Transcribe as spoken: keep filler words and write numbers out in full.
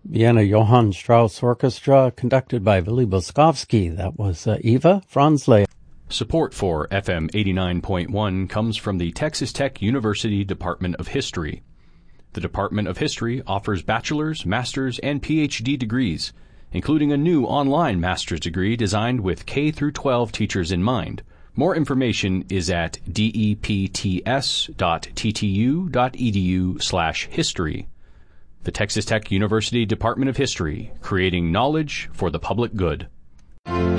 Vienna Johann Strauss Orchestra, conducted by Willy Boskovsky. That was uh, Eva Franzley. Support for F M eighty-nine point one comes from the Texas Tech University Department of History. The Department of History offers bachelor's, master's, and P H D degrees, including a new online master's degree designed with K through twelve teachers in mind. More information is at depts.ttu.edu slash history. The Texas Tech University Department of History, creating knowledge for the public good.